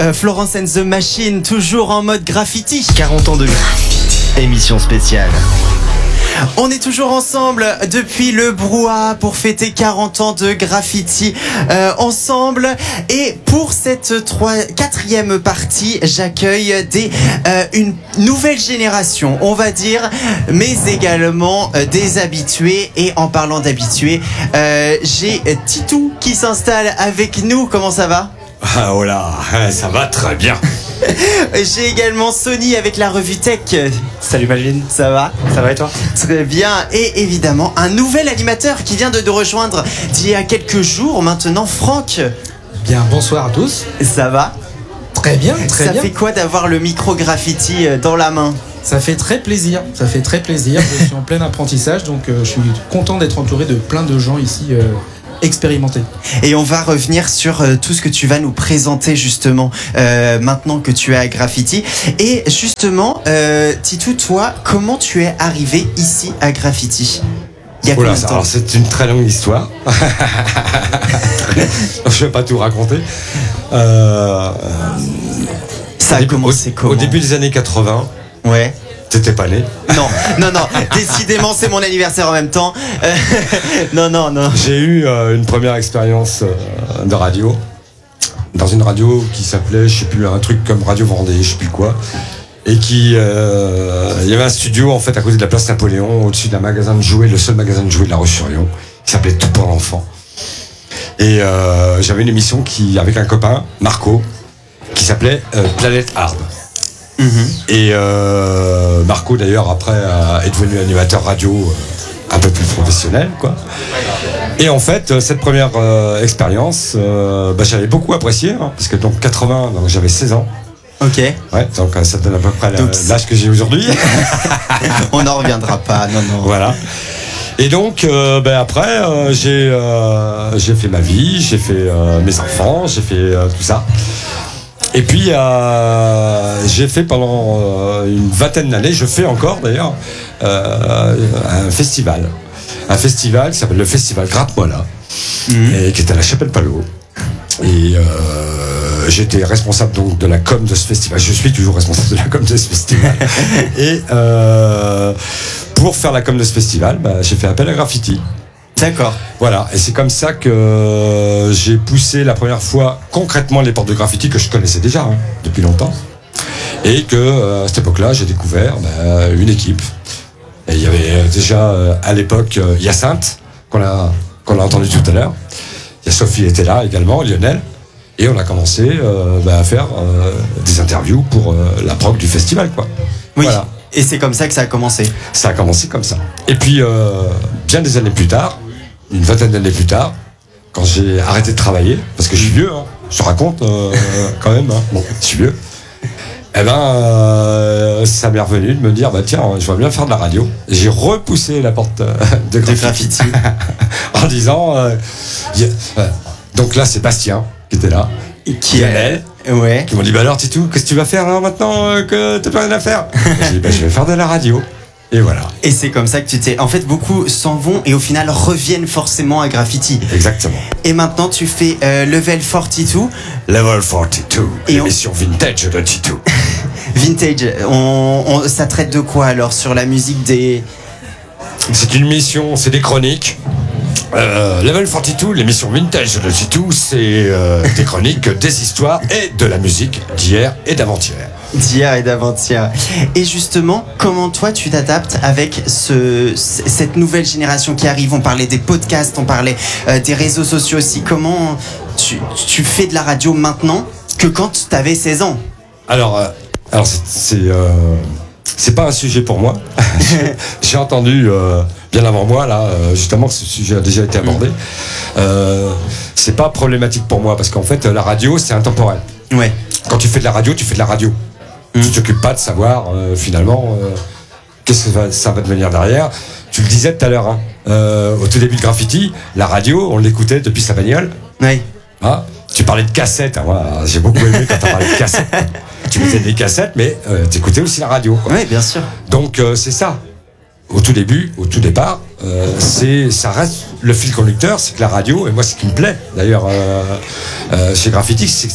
Florence and the Machine, toujours en mode graffiti. 40 ans de graffiti. Émission spéciale. On est toujours ensemble depuis le brouhaha pour fêter 40 ans de graffiti ensemble. Et pour cette quatrième partie, j'accueille une nouvelle génération, on va dire, mais également des habitués. Et en parlant d'habitués, j'ai Titou qui s'installe avec nous. Comment ça va ? Ah oh là, ça va très bien. J'ai également Sony avec la revue Tech. Salut Maline. Ça va ? Ça va et toi ? Très bien. Et évidemment, un nouvel animateur qui vient de nous rejoindre d'il y a quelques jours maintenant, Franck. Bien, bonsoir à tous. Ça va ? Très bien, très bien. Ça fait quoi d'avoir le micro graffiti dans la main ? Ça fait très plaisir, ça fait très plaisir. Je suis en plein apprentissage, donc je suis content d'être entouré de plein de gens ici expérimentés. Et on va revenir sur tout ce que tu vas nous présenter justement maintenant que tu es à Graffiti. Et justement, Titou, toi, comment tu es arrivé ici à Graffiti ? Il y a combien de temps ? Alors c'est une très longue histoire. Je vais pas tout raconter. Ça a commencé comment ? Au début des années 80. Ouais. T'étais pas né ? Non. Décidément, c'est mon anniversaire en même temps. Non. J'ai eu une première expérience de radio. Dans une radio qui s'appelait, je sais plus, un truc comme Radio Vendée, je sais plus quoi. Et il y avait un studio, en fait, à côté de la place Napoléon, au-dessus d'un magasin de jouets, le seul magasin de jouets de La Roche-sur-Yon, qui s'appelait Tout pour l'enfant. Et j'avais une émission avec un copain, Marco, qui s'appelait Planète Hard. Et Marco d'ailleurs après est devenu animateur radio un peu plus professionnel quoi. Et en fait cette première expérience j'avais beaucoup apprécié parce que donc 80 donc j'avais 16 ans. Ok. Ouais, donc ça donne à peu près l'âge que j'ai aujourd'hui. On n'en reviendra pas, non. Voilà. Et donc après j'ai fait ma vie, j'ai fait mes enfants, j'ai fait tout ça. Et puis j'ai fait pendant une vingtaine d'années, je fais encore d'ailleurs un festival qui s'appelle le Festival Gratte-Molla et qui est à la Chapelle-Palot. Et j'étais responsable donc de la com de ce festival. Je suis toujours responsable de la com de ce festival. Et pour faire la com de ce festival, j'ai fait appel à Graffiti. D'accord. Voilà, et c'est comme ça que j'ai poussé la première fois concrètement les portes de Graffiti que je connaissais déjà depuis longtemps. Et que à cette époque-là, j'ai découvert une équipe. Et il y avait déjà à l'époque Hyacinthe, qu'on a entendu tout à l'heure. Il y a Sophie était là également, Lionel. Et on a commencé à faire des interviews pour la prog du festival, quoi. Oui. Voilà. Et c'est comme ça que ça a commencé. Ça a commencé comme ça. Et puis, bien des années plus tard, une vingtaine d'années plus tard, quand j'ai arrêté de travailler, parce que je suis vieux, je te raconte quand même, bon, je suis vieux, ça m'est revenu de me dire, tiens, je vais bien faire de la radio. J'ai repoussé la porte de Graffiti en disant, donc là, c'est Bastien qui était là, qui m'ont dit, alors Titou, qu'est-ce que tu vas faire là maintenant que t'as pas rien à faire? J'ai dit, je vais faire de la radio. Et voilà. Et c'est comme ça que tu t'es... En fait, beaucoup s'en vont et au final reviennent forcément à Graffiti. Exactement. Et maintenant, tu fais Level 42. Level 42, l'émission vintage de Titou. Vintage, ça traite de quoi alors sur la musique des... C'est une émission, c'est des chroniques. Level 42, l'émission vintage de Titou, c'est des chroniques, des histoires et de la musique d'hier et d'avant-hier. D'hier et d'avant-hier. Et justement, comment toi tu t'adaptes avec cette nouvelle génération qui arrive? On parlait des podcasts, on parlait des réseaux sociaux aussi. Comment tu fais de la radio maintenant que quand tu avais 16 ans? Alors c'est pas un sujet pour moi. J'ai entendu bien avant moi là, justement que ce sujet a déjà été abordé. C'est pas problématique pour moi parce qu'en fait la radio c'est intemporel. Ouais. Quand tu fais de la radio, tu fais de la radio. Tu t'occupes pas de savoir finalement qu'est-ce que ça va devenir derrière. Tu le disais tout à l'heure, au tout début de Graffiti, la radio, on l'écoutait depuis sa bagnole. Oui. Tu parlais de cassettes. Moi, j'ai beaucoup aimé quand tu as parlé de cassettes. Tu mettais des cassettes, mais tu écoutais aussi la radio. Oui, bien sûr. Donc c'est ça. Au tout début, au tout départ, ça reste le fil conducteur, c'est que la radio, et moi ce qui me plaît d'ailleurs chez Graffiti,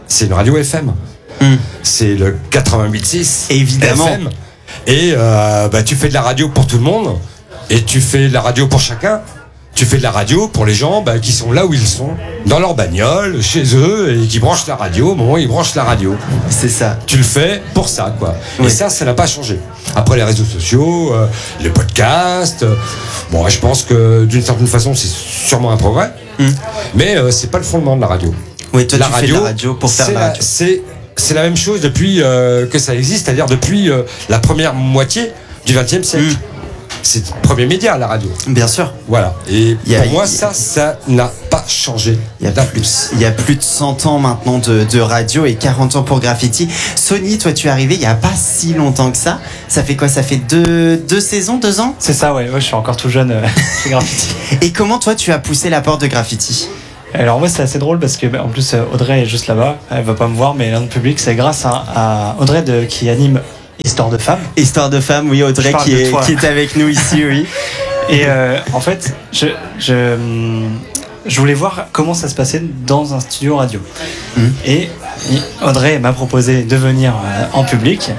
c'est une radio FM. C'est le 88.6 Évidemment. FM. Et tu fais de la radio pour tout le monde. Et tu fais de la radio pour chacun. Tu fais de la radio pour les gens qui sont là où ils sont, dans leur bagnole, chez eux, et qui branchent la radio au moment où ils branchent la radio. C'est ça. Tu le fais pour ça, quoi. Oui. Et ça n'a pas changé. Après, les réseaux sociaux, les podcasts, je pense que d'une certaine façon, c'est sûrement un progrès. Mais c'est pas le fondement de la radio. Oui, toi, tu fais de la radio pour faire de la radio. C'est la même chose depuis que ça existe, c'est-à-dire depuis la première moitié du XXe siècle. C'est le premier média, la radio. Bien sûr. Voilà. Et pour moi, ça n'a pas changé. Il y a plus de 100 ans maintenant de radio et 40 ans pour Graffiti. Sony, toi, tu es arrivé il n'y a pas si longtemps que ça. Ça fait quoi? Ça fait deux saisons, 2 ans? C'est ça, ouais. Je suis encore tout jeune chez Graffiti. Et comment, toi, tu as poussé la porte de Graffiti? Alors moi c'est assez drôle parce que en plus Audrey est juste là-bas, elle va pas me voir mais dans le public c'est grâce à Audrey qui anime Histoire de Femmes. Histoire de Femmes, oui, Audrey qui est avec nous ici, oui. Et en fait je voulais voir comment ça se passait dans un studio radio. Et Audrey m'a proposé de venir en public.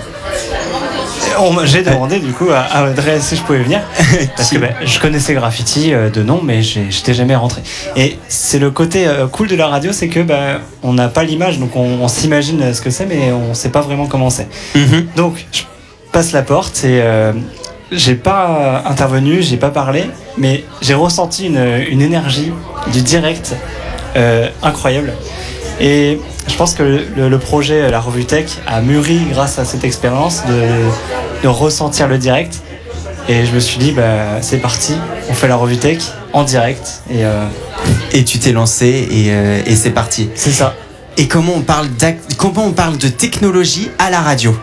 J'ai demandé du coup à Audrey si je pouvais venir parce que je connaissais Graffiti de nom mais j'étais jamais rentré. Et c'est le côté cool de la radio, c'est que on n'a pas l'image, donc on s'imagine ce que c'est mais on sait pas vraiment comment c'est. Donc je passe la porte et j'ai pas intervenu, j'ai pas parlé, mais j'ai ressenti une énergie du direct incroyable. Et je pense que le projet La Revue Tech a mûri grâce à cette expérience de ressentir le direct. Et je me suis dit, c'est parti, on fait La Revue Tech en direct. Et tu t'es lancé et c'est parti. C'est ça. Et comment on parle de technologie à la radio?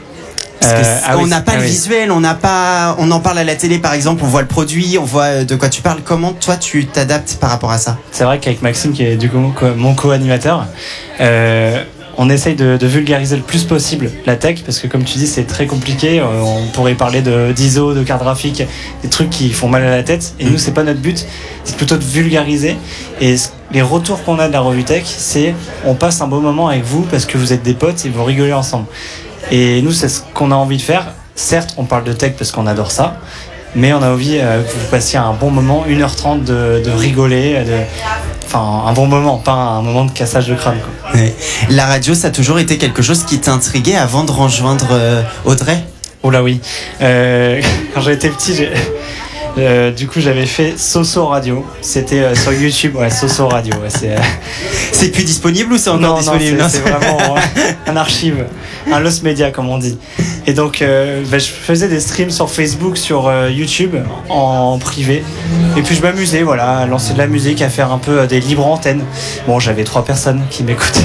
On n'a pas le visuel, on en parle à la télé par exemple, on voit le produit, on voit de quoi tu parles. Comment toi tu t'adaptes par rapport à ça? C'est vrai qu'avec Maxime qui est du coup mon co-animateur, on essaye de vulgariser le plus possible la tech parce que comme tu dis c'est très compliqué, on pourrait parler d'ISO, de carte graphique, des trucs qui font mal à la tête et nous c'est pas notre but, c'est plutôt de vulgariser. Et les retours qu'on a de la Revue Tech, c'est on passe un beau moment avec vous parce que vous êtes des potes et vous rigolez ensemble. Et nous, c'est ce qu'on a envie de faire. Certes, on parle de tech parce qu'on adore ça, mais on a envie que vous passiez un bon moment, 1h30 de rigoler, enfin un bon moment, pas un moment de cassage de crâne, quoi. Ouais. La radio, ça a toujours été quelque chose qui t'intriguait avant de rejoindre Audrey? Oh là oui. Quand j'étais petit, du coup j'avais fait Soso Radio. C'était sur YouTube, Soso Radio. C'est plus disponible ou c'est encore disponible? Non, c'est vraiment un archive, un lost media comme on dit. Et donc je faisais des streams sur Facebook, sur YouTube en privé. Et puis je m'amusais, à lancer de la musique, à faire un peu des libres antennes. Bon, j'avais 3 personnes qui m'écoutaient.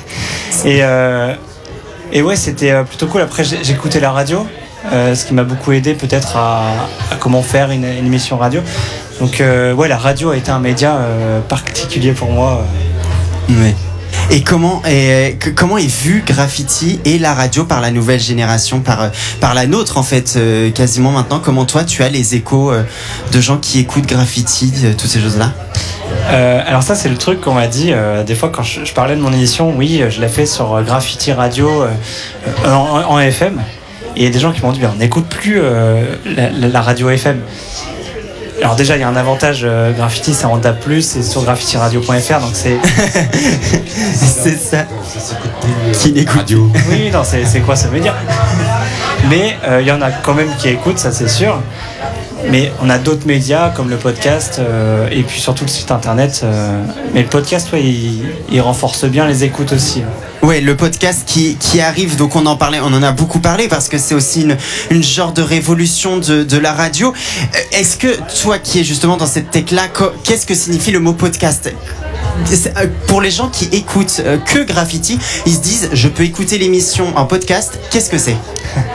Et ouais, c'était plutôt cool. Après j'écoutais la radio. Ce qui m'a beaucoup aidé peut-être à comment faire une émission radio. Donc la radio a été un média particulier pour moi. Ouais. Et comment est vu Graffiti et la radio par la nouvelle génération, par la nôtre en fait, quasiment maintenant? Comment toi tu as les échos de gens qui écoutent Graffiti, toutes ces choses-là? Alors ça c'est le truc qu'on m'a dit des fois quand je parlais de mon émission. Oui, je l'ai fait sur Graffiti Radio en FM. Et il y a des gens qui m'ont dit on n'écoute plus la radio FM. Alors déjà il y a un avantage, Graffiti c'est en DAB+, c'est sur graffitiradio.fr, donc c'est c'est ça qui n'écoute radio. Oui, non, c'est quoi ça veut dire? Mais il y en a quand même qui écoutent, ça c'est sûr. Mais on a d'autres médias comme le podcast et puis surtout le site internet. Mais le podcast, il renforce bien les écoutes aussi. Ouais, le podcast qui arrive, donc on en a beaucoup parlé parce que c'est aussi une genre de révolution de la radio. Est-ce que toi qui es justement dans cette tech-là, qu'est-ce que signifie le mot podcast? Pour les gens qui écoutent que Graffiti, ils se disent je peux écouter l'émission en podcast, qu'est-ce que c'est?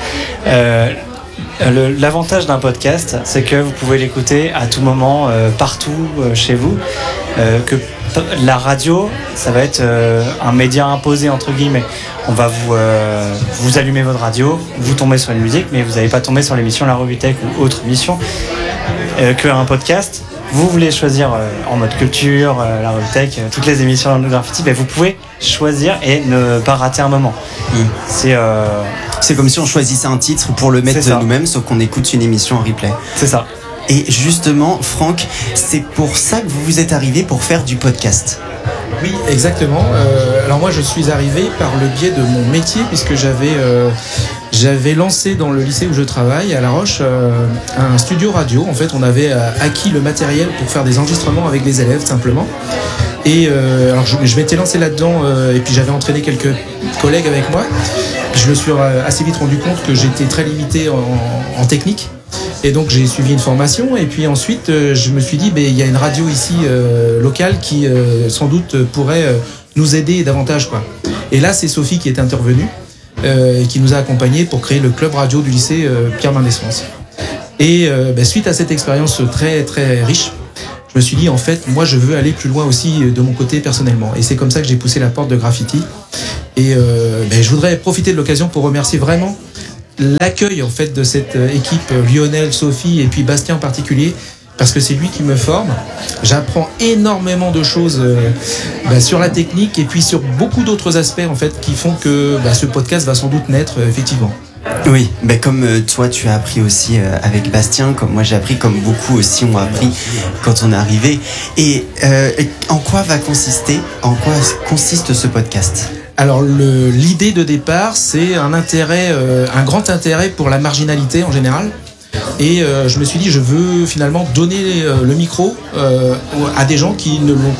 L'avantage d'un podcast, c'est que vous pouvez l'écouter à tout moment, partout, chez vous. Que la radio, ça va être un média imposé entre guillemets. On va vous allumer votre radio, vous tombez sur une musique, mais vous n'allez pas tomber sur l'émission La Revue Tech ou autre émission. qu'un podcast. Vous voulez choisir en mode culture, la revue tech, toutes les émissions de Graffiti, vous pouvez choisir et ne pas rater un moment. C'est comme si on choisissait un titre pour le mettre nous-mêmes, sauf qu'on écoute une émission en replay. C'est ça. Et justement, Franck, c'est pour ça que vous êtes arrivé pour faire du podcast. Oui, exactement. Alors moi, je suis arrivé par le biais de mon métier, puisque j'avais lancé dans le lycée où je travaille, à La Roche, un studio radio. En fait, on avait acquis le matériel pour faire des enregistrements avec les élèves, simplement. Et alors, je m'étais lancé là-dedans, et puis j'avais entraîné quelques collègues avec moi. Je me suis assez vite rendu compte que j'étais très limité en technique. Et donc j'ai suivi une formation et puis ensuite je me suis dit il y a une radio ici locale qui sans doute pourrait nous aider davantage quoi. Et là c'est Sophie qui est intervenue et qui nous a accompagnés pour créer le club radio du lycée Pierre Mendès France. Et suite à cette expérience très très riche, je me suis dit en fait moi je veux aller plus loin aussi de mon côté personnellement et c'est comme ça que j'ai poussé la porte de Graffiti et je voudrais profiter de l'occasion pour remercier vraiment l'accueil en fait de cette équipe, Lionel, Sophie et puis Bastien en particulier, parce que c'est lui qui me forme. J'apprends énormément de choses sur la technique et puis sur beaucoup d'autres aspects en fait qui font que ce podcast va sans doute naître effectivement. Oui, comme toi tu as appris aussi avec Bastien, comme moi j'ai appris, comme beaucoup aussi ont appris quand on est arrivé. Et en quoi consiste ce podcast ? Alors l'idée de départ, c'est un grand intérêt pour la marginalité en général. Et je me suis dit, je veux finalement donner le micro à des gens qui ne l'ont